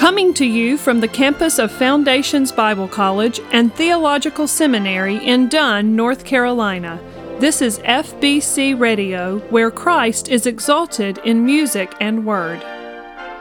Coming to you from the campus of Foundations Bible College and Theological Seminary in Dunn, North Carolina, this is FBC Radio, where Christ is exalted in music and word.